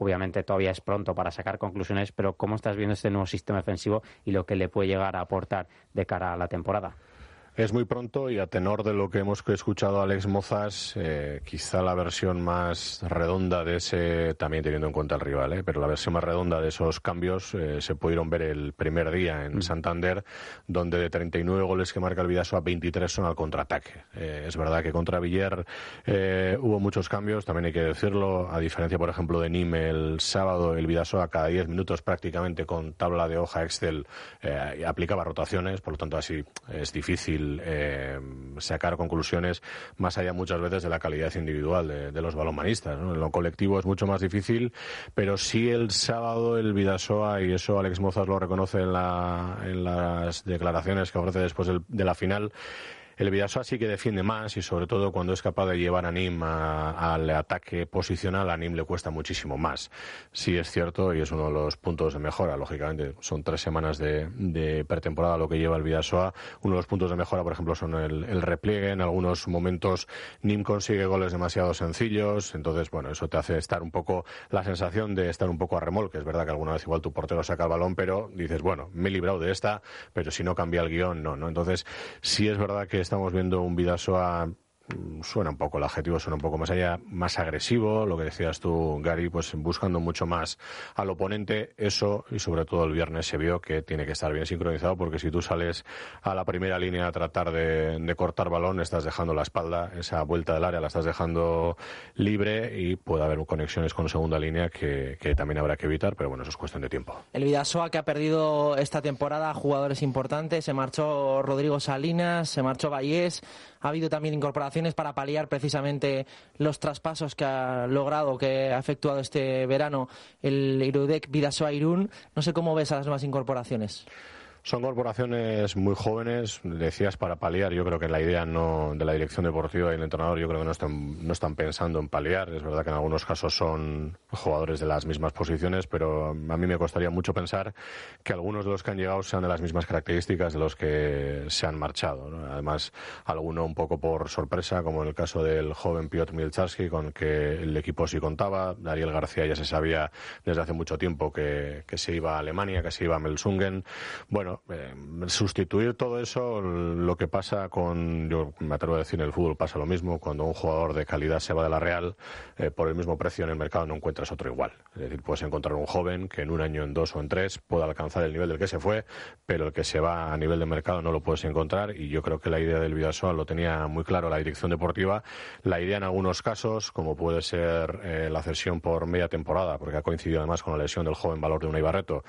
Obviamente todavía es pronto para sacar conclusiones, pero ¿cómo estás viendo este nuevo sistema defensivo y lo que le puede llegar a aportar de cara a la temporada? Es muy pronto y a tenor de lo que hemos escuchado a Alex Mozas, quizá la versión más redonda de ese, también teniendo en cuenta el rival, pero la versión más redonda de esos cambios se pudieron ver el primer día en Santander, donde de 39 goles que marca el Bidasoa, 23 son al contraataque. Es verdad que contra Villar hubo muchos cambios, también hay que decirlo, a diferencia, por ejemplo, de Nîmes el sábado, el Bidasoa cada 10 minutos prácticamente con tabla de hoja Excel aplicaba rotaciones, por lo tanto así es difícil sacar conclusiones más allá muchas veces de la calidad individual de los balonmanistas, ¿no? En lo colectivo es mucho más difícil, pero sí el sábado el Bidasoa, y eso Alex Mozas lo reconoce en las declaraciones que ofrece después de la final, el Bidasoa sí que defiende más y sobre todo cuando es capaz de llevar a Nîmes al ataque posicional, a Nîmes le cuesta muchísimo más. Sí es cierto y es uno de los puntos de mejora, lógicamente son 3 semanas de pretemporada lo que lleva el Bidasoa. Uno de los puntos de mejora, por ejemplo, son el repliegue. En algunos momentos Nîmes consigue goles demasiado sencillos, entonces bueno, eso te hace estar un poco, la sensación de estar un poco a remolque. Es verdad que alguna vez igual tu portero saca el balón, pero dices, bueno, me he librado de esta, pero si no cambia el guión, no. Entonces sí es verdad que estamos viendo un Bidasoa, suena un poco, el adjetivo suena un poco más allá, más agresivo, lo que decías tú, Gary, pues buscando mucho más al oponente. Eso, y sobre todo el viernes se vio que tiene que estar bien sincronizado, porque si tú sales a la primera línea a tratar de cortar balón, estás dejando la espalda, esa vuelta del área la estás dejando libre y puede haber conexiones con segunda línea que también habrá que evitar, pero bueno, eso es cuestión de tiempo. El Bidasoa, que ha perdido esta temporada jugadores importantes, se marchó Rodrigo Salinas, se marchó Vallés, ha habido también incorporaciones para paliar precisamente los traspasos que ha logrado, que ha efectuado este verano el Irudek Bidasoa Irún. No sé cómo ves a las nuevas incorporaciones. Son corporaciones muy jóvenes, decías, para paliar. Yo creo que la idea no de la dirección deportiva y el entrenador, yo creo que no están pensando en paliar. Es verdad que en algunos casos son jugadores de las mismas posiciones, pero a mí me costaría mucho pensar que algunos de los que han llegado sean de las mismas características de los que se han marchado, ¿no? Además, alguno un poco por sorpresa, como en el caso del joven Piotr Milczarski, con que el equipo sí contaba. Dariel García ya se sabía desde hace mucho tiempo que se iba a Alemania, que se iba a Melsungen. Bueno, sustituir todo eso, lo que pasa yo me atrevo a decir, en el fútbol pasa lo mismo. Cuando un jugador de calidad se va de la Real, por el mismo precio en el mercado no encuentras otro igual. Es decir, puedes encontrar un joven que en un año, en 2 o en 3 pueda alcanzar el nivel del que se fue, pero el que se va a nivel de mercado no lo puedes encontrar, y yo creo que la idea del Bidasoa lo tenía muy claro la dirección deportiva. La idea en algunos casos, como puede ser la cesión por media temporada, porque ha coincidido además con la lesión del joven valor de Unai Barreto,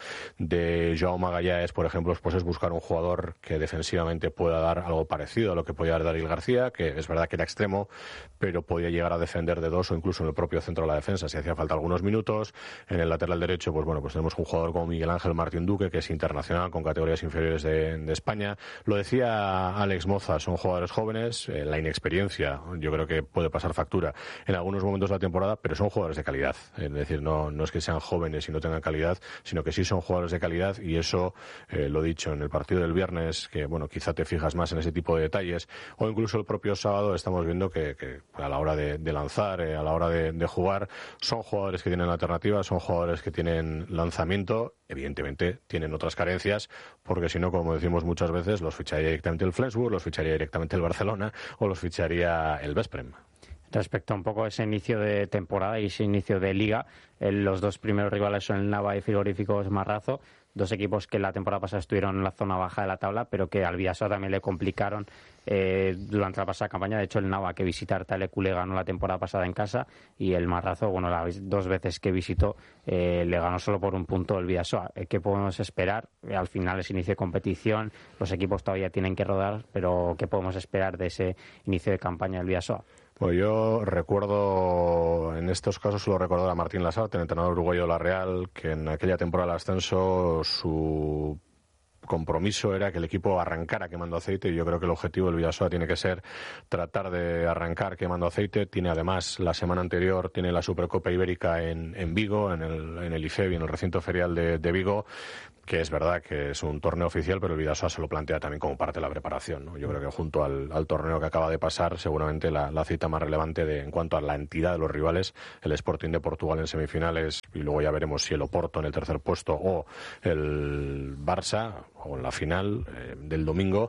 de Joao Magallanes, por ejemplo, pues es buscar un jugador que defensivamente pueda dar algo parecido a lo que podía dar Dariel García, que es verdad que era extremo, pero podía llegar a defender de 2 o incluso en el propio centro de la defensa si hacía falta algunos minutos. En el lateral derecho, pues bueno, pues tenemos un jugador como Miguel Ángel Martín Duque, que es internacional con categorías inferiores de España. Lo decía Alex Moza, son jugadores jóvenes, la inexperiencia yo creo que puede pasar factura en algunos momentos de la temporada, pero son jugadores de calidad. Es decir, no es que sean jóvenes y no tengan calidad, sino que sí son jugadores de calidad, y eso lo he dicho en el partido del viernes, que bueno, quizá te fijas más en ese tipo de detalles, o incluso el propio sábado estamos viendo que a la hora de lanzar, a la hora de jugar, son jugadores que tienen alternativas, son jugadores que tienen lanzamiento. Evidentemente tienen otras carencias, porque si no, como decimos muchas veces, los ficharía directamente el Flensburg, los ficharía directamente el Barcelona o los ficharía el Veszprém. Respecto a un poco a ese inicio de temporada y ese inicio de liga, los 2 primeros rivales son el Nava y Frigoríficos Marrazo, 2 equipos que la temporada pasada estuvieron en la zona baja de la tabla, pero que al Bidasoa también le complicaron durante la pasada campaña. De hecho, el Nava, que visitar Talecu, le ganó la temporada pasada en casa, y el Marrazo, bueno, las 2 veces que visitó le ganó solo por 1 punto el Bidasoa. ¿Qué podemos esperar? Al final es inicio de competición, los equipos todavía tienen que rodar, pero ¿qué podemos esperar de ese inicio de campaña del Bidasoa? Pues yo recuerdo, en estos casos suelo recordar a Martín Lasarte, el entrenador uruguayo de la Real, que en aquella temporada del ascenso su compromiso era que el equipo arrancara quemando aceite, y yo creo que el objetivo del Bidasoa tiene que ser tratar de arrancar quemando aceite. Tiene además, la semana anterior, tiene la Supercopa Ibérica en Vigo, en el IFEBI, en el recinto ferial de Vigo, que es verdad que es un torneo oficial, pero el Bidasoa se lo plantea también como parte de la preparación, ¿no? Yo creo que junto al torneo que acaba de pasar, seguramente la cita más relevante en cuanto a la entidad de los rivales, el Sporting de Portugal en semifinales, y luego ya veremos si el Oporto en el tercer puesto o el Barça, o en la final del domingo,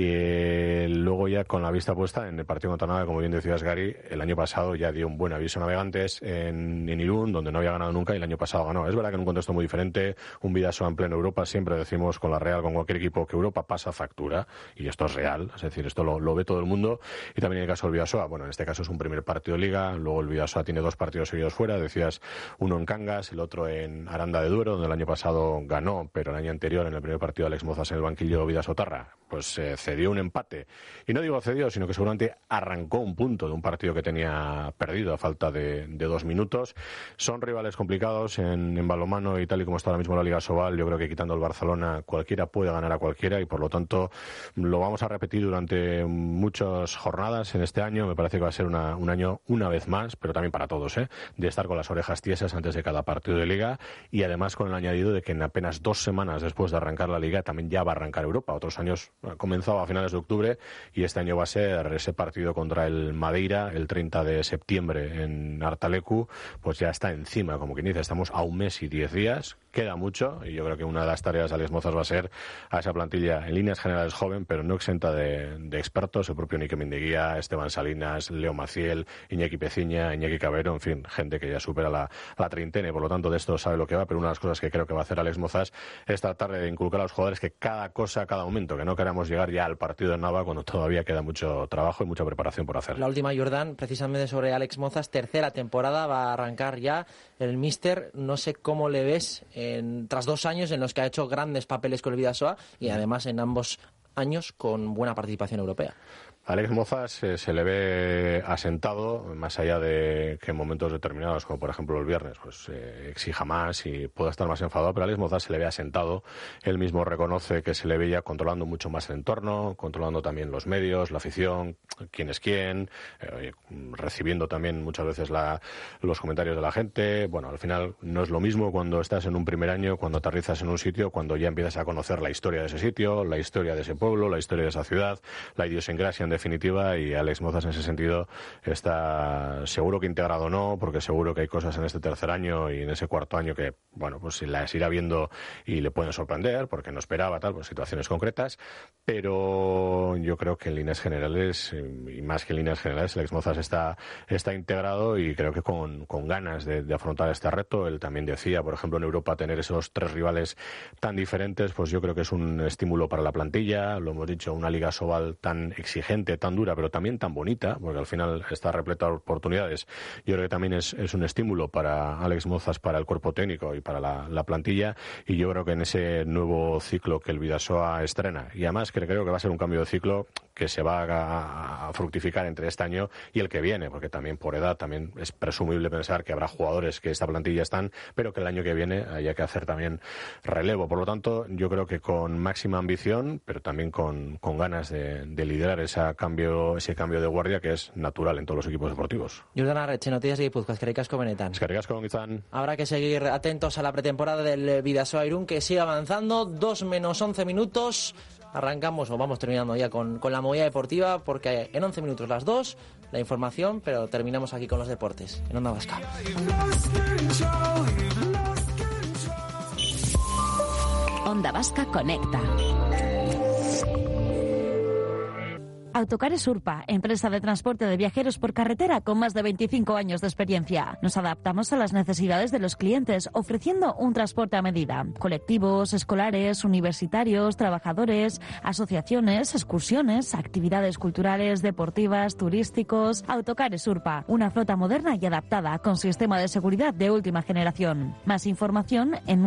y luego ya con la vista puesta en el partido contra Naga, como bien decías, Gary. El año pasado ya dio un buen aviso a Navegantes en Irún, donde no había ganado nunca, y el año pasado ganó. Es verdad que en un contexto muy diferente, un Bidasoa en pleno Europa. Siempre decimos con la Real, con cualquier equipo, que Europa pasa factura, y esto es real, es decir, esto lo ve todo el mundo. Y también en el caso del Bidasoa, bueno, en este caso es un primer partido de Liga, luego el Bidasoa tiene 2 partidos seguidos fuera, decías, uno en Cangas, el otro en Aranda de Duero, donde el año pasado ganó, pero el año anterior, en el primer partido, Alex Mozas en el banquillo Bidasoa-Tarra, pues cedió un empate. Y no digo cedió, sino que seguramente arrancó un punto de un partido que tenía perdido a falta de 2 minutos. Son rivales complicados en balonmano, y tal y como está ahora mismo la Liga Sobal, yo creo que quitando el Barcelona, cualquiera puede ganar a cualquiera, y por lo tanto lo vamos a repetir durante muchas jornadas en este año. Me parece que va a ser un año, una vez más, pero también para todos, de estar con las orejas tiesas antes de cada partido de Liga, y además con el añadido de que en apenas 2 semanas después de arrancar la Liga también ya va a arrancar Europa. Otros años ha comenzado a finales de octubre, y este año va a ser ese partido contra el Madeira el 30 de septiembre en Artalecu, pues ya está encima, como quien dice. Estamos a 1 mes y 10 días, queda mucho, y yo creo que una de las tareas de Alex Mozas va a ser a esa plantilla en líneas generales joven, pero no exenta de expertos, el propio Nique Mindeguía, Esteban Salinas, Leo Maciel, Iñaki Peciña, Iñaki Cabero, en fin, gente que ya supera la treintena, y por lo tanto de esto sabe lo que va. Pero una de las cosas que creo que va a hacer Alex Mozas es tratar de inculcar a los jugadores que cada cosa, cada momento, que no queramos llegar ya al partido de Nava cuando todavía queda mucho trabajo y mucha preparación por hacer. La última, Jordán, precisamente sobre Alex Mozas, tercera temporada, va a arrancar ya el míster. No sé cómo le ves tras 2 años en los que ha hecho grandes papeles con el Bidasoa, y además en ambos años con buena participación europea. Alex Mozas se le ve asentado, más allá de que en momentos determinados, como por ejemplo el viernes, pues exija más y pueda estar más enfadado, pero Alex Mozas se le ve asentado. Él mismo reconoce que se le veía controlando mucho más el entorno, controlando también los medios, la afición, quién es quién, recibiendo también muchas veces los comentarios de la gente. Bueno, al final no es lo mismo cuando estás en un primer año, cuando aterrizas en un sitio, cuando ya empiezas a conocer la historia de ese sitio, la historia de ese pueblo, la historia de esa ciudad, la idiosincrasia en definitiva, y Alex Mozas en ese sentido está seguro que integrado no, porque seguro que hay cosas en este tercer año y en ese cuarto año que, bueno, pues las irá viendo y le pueden sorprender, porque no esperaba tal, pues situaciones concretas, pero yo creo que en líneas generales, y más que en líneas generales, Alex Mozas está integrado, y creo que con ganas de afrontar este reto. Él también decía, por ejemplo, en Europa tener esos 3 rivales tan diferentes, pues yo creo que es un estímulo para la plantilla. Lo hemos dicho, una Liga Sobal tan exigente, tan dura, pero también tan bonita, porque al final está repleta de oportunidades. Yo creo que también es un estímulo para Alex Mozas, para el cuerpo técnico y para la plantilla, y yo creo que en ese nuevo ciclo que el Bidasoa estrena, y además creo que va a ser un cambio de ciclo que se va a fructificar entre este año y el que viene, porque también por edad también es presumible pensar que habrá jugadores que esta plantilla están, pero que el año que viene haya que hacer también relevo. Por lo tanto, yo creo que con máxima ambición, pero también con ganas de liderar ese cambio de guardia que es natural en todos los equipos deportivos. Jordán Arretxe, Noticias Guipúzcoa, eskerrik asko benetan. Eskerrik asko, Izan. Habrá que seguir atentos a la pretemporada del Bidasoa Irún, que sigue avanzando. 2 menos 11 minutos. Arrancamos, o vamos terminando ya con la movida deportiva, porque en 11 minutos las 2, la información, pero terminamos aquí con los deportes, en Onda Vasca. Onda Vasca Conecta. Autocares Urpa, empresa de transporte de viajeros por carretera con más de 25 años de experiencia. Nos adaptamos a las necesidades de los clientes, ofreciendo un transporte a medida. Colectivos, escolares, universitarios, trabajadores, asociaciones, excursiones, actividades culturales, deportivas, turísticos. Autocares Urpa, una flota moderna y adaptada con sistema de seguridad de última generación. Más información en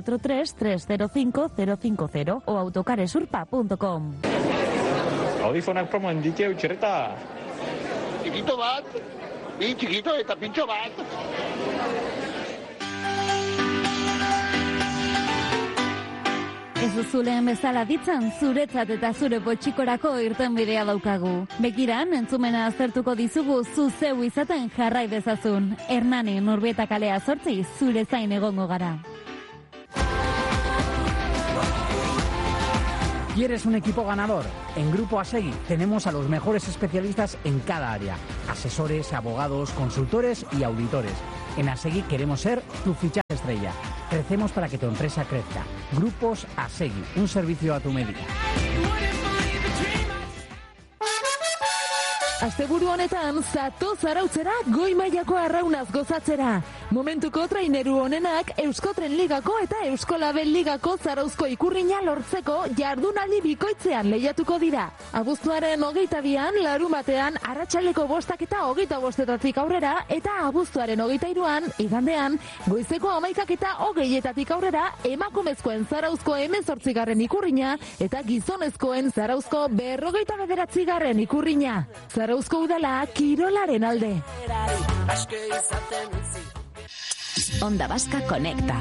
943-305-050 o autocaresurpa.com. Audifonak promoen dite utxereta. Txikito bat, bi txikito eta pintxo bat. En sus zuleen bezala ditzan, zuretzat eta zure potxikorako irtenbidea daukagu. Begiran, entzumena aztertuko dizugu zu zeu izaten jarrai dezazun. Hernani, Urbieta kalea 8, zure zain egongo gara. ¿Quieres un equipo ganador? En Grupo Asegui tenemos a los mejores especialistas en cada área. Asesores, abogados, consultores y auditores. En Asegui queremos ser tu fichaje estrella. Crecemos para que tu empresa crezca. Grupos Asegui, un servicio a tu medida. Asteburu honetan, zatoz arautzera goi mailako arraunaz gozatzera. Momentuko traineru honenak Euskotren Ligako eta Euskolabel Ligako zarauzko ikurrina lortzeko jardunaldi bikoitzean lehiatuko dira. Abuztuaren 22an, larunbatean, arratsaldeko 5 eta 25 aurrera, eta abuztuaren 23an, igandean, goizeko 11 eta 20 aurrera, emakumezkoen zarauzko 18. ikurrina eta gizonezkoen zarauzko 59. ikurrina. Zarauzko udala kirolaren alde. Onda Vasca Conecta.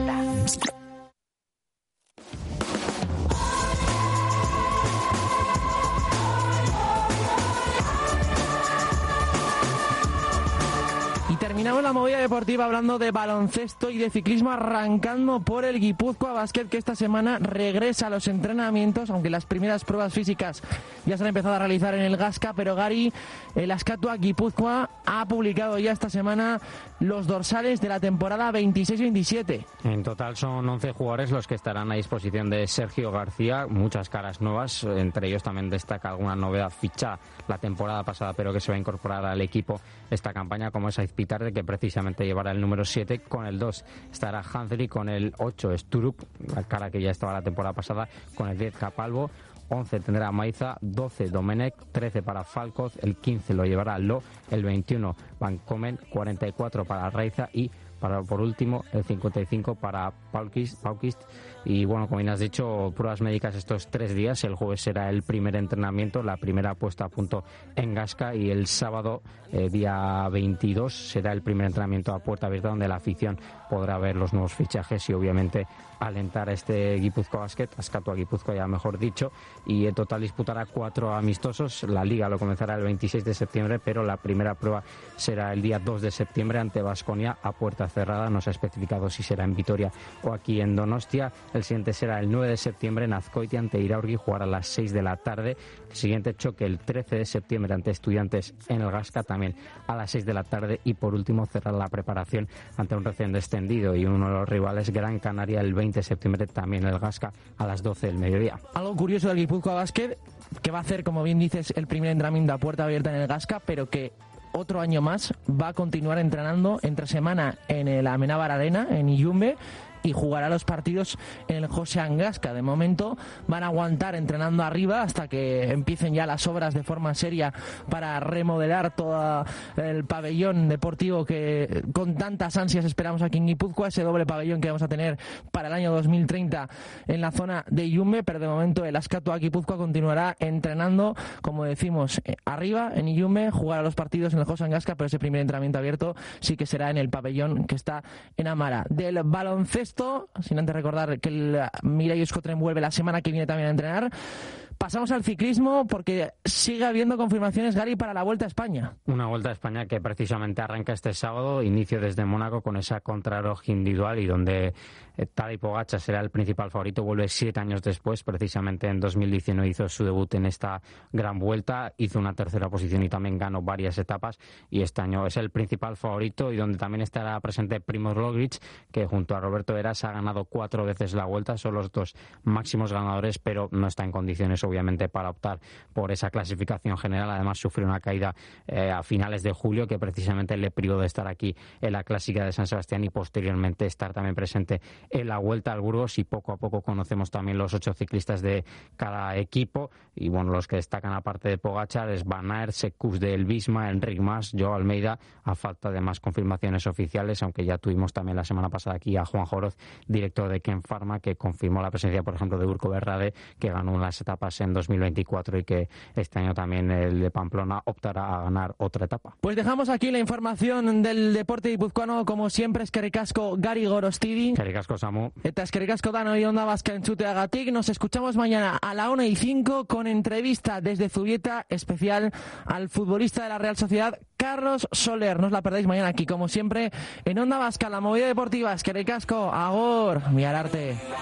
Y terminamos la movida deportiva hablando de baloncesto y de ciclismo, arrancando por el Guipúzcoa Basket, que esta semana regresa a los entrenamientos, aunque las primeras pruebas físicas ya se han empezado a realizar en el Gasca. Pero Gary, el Azkatua Guipúzcoa ha publicado ya esta semana los dorsales de la temporada 26-27. En total son 11 jugadores los que estarán a disposición de Sergio García, muchas caras nuevas, entre ellos también destaca alguna novedad ficha la temporada pasada, pero que se va a incorporar al equipo esta campaña, como es Aizpitarde, que precisamente llevará el número 7, con el 2 estará Hansli, con el 8 Sturup, la cara que ya estaba la temporada pasada, con el 10 Capalvo, 11 tendrá Maiza, 12 Domenech, 13 para Falcoz, el 15 lo llevará Lo, el 21 Van Komen, 44 para Reiza y por último el 55 para Paukist. Y bueno, como bien has dicho, pruebas médicas estos 3 días. El jueves será el primer entrenamiento, la primera puesta a punto en Gasca, y el sábado, día 22, será el primer entrenamiento a puerta abierta, donde la afición podrá ver los nuevos fichajes y obviamente alentar a este Guipúzcoa Basket, Azkatua Guipúzcoa ya mejor dicho, y en total disputará 4 amistosos. La liga lo comenzará el 26 de septiembre, pero la primera prueba será el día 2 de septiembre ante Baskonia a puerta cerrada. No se ha especificado si será en Vitoria o aquí en Donostia. El siguiente será el 9 de septiembre en Azkoitia ante Iraurgi, jugará a las 6 de la tarde. El siguiente choque el 13 de septiembre ante Estudiantes en el Gasca, también a las 6 de la tarde. Y por último cerrar la preparación ante un recién descendido y uno de los rivales, Gran Canaria, el 20 de septiembre también en el Gasca a las 12 del mediodía. Algo curioso del Guipúzcoa Basket, que va a hacer, como bien dices, el primer entrenamiento a puerta abierta en el Gasca, pero que otro año más va a continuar entrenando entre semana en el Amenábar Arena, en Iyumbe, y jugará los partidos en el José Angasca. De momento van a aguantar entrenando arriba hasta que empiecen ya las obras de forma seria para remodelar todo el pabellón deportivo que con tantas ansias esperamos aquí en Guipúzcoa, ese doble pabellón que vamos a tener para el año 2030 en la zona de Iyumbe. Pero de momento el Azkatua Guipúzcoa continuará entrenando, como decimos, arriba en Iyumbe, jugará los partidos en el José Angasca, pero ese primer entrenamiento abierto sí que será en el pabellón que está en Amara. Del baloncesto, sin antes recordar que el Mirai Euskotren vuelve la semana que viene también a entrenar, pasamos al ciclismo porque sigue habiendo confirmaciones, Gary, para la Vuelta a España. Una Vuelta a España que precisamente arranca este sábado, inicio desde Mónaco con esa contrarreloj individual, y donde Tadej Pogačar será el principal favorito. Vuelve 7 años después, precisamente en 2019 hizo su debut en esta gran vuelta, hizo una tercera posición y también ganó varias etapas, y este año es el principal favorito, y donde también estará presente Primož Roglič, que junto a Roberto Heras ha ganado 4 veces la Vuelta. Son los 2 máximos ganadores, pero no está en condiciones obviamente para optar por esa clasificación general. Además sufrió una caída a finales de julio que precisamente le privó de estar aquí en la Clásica de San Sebastián y posteriormente estar también presente en la Vuelta al Burgos. Y poco a poco conocemos también los 8 ciclistas de cada equipo, y bueno, los que destacan aparte de Pogačar es Van Aert, Sekus del Visma, Enric Mas, Joao Almeida, a falta de más confirmaciones oficiales, aunque ya tuvimos también la semana pasada aquí a Juan Joroz, director de Ken Pharma, que confirmó la presencia, por ejemplo, de Urko Berrade, que ganó en las etapas en 2024 y que este año también el de Pamplona optará a ganar otra etapa. Pues dejamos aquí la información del deporte guipuzcoano, como siempre. Eskerrik asko Gari Gorostidi. Eskerrik asko Samu. Eta eskerrik asko Danoi Onda Vasca entzuteagatik. Nos escuchamos mañana a la 1:05 con entrevista desde Zubieta especial al futbolista de la Real Sociedad, Carlos Soler. No os la perdáis mañana aquí, como siempre, en Onda Vasca, la movida deportiva. Eskerrik asko, agor, mirar arte.